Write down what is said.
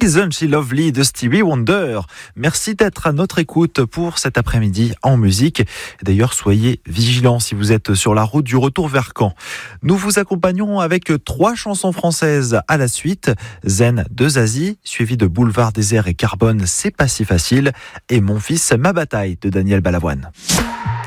Isn't She Lovely de Stevie Wonder. Merci d'être à notre écoute pour cet après-midi en musique. D'ailleurs, soyez vigilants si vous êtes sur la route du retour vers Caen. Nous vous accompagnons avec 3 chansons françaises à la suite. Zen de Zazie, suivi de Boulevard Désert et Carbone, c'est pas si facile. Et Mon fils, ma bataille de Daniel Balavoine.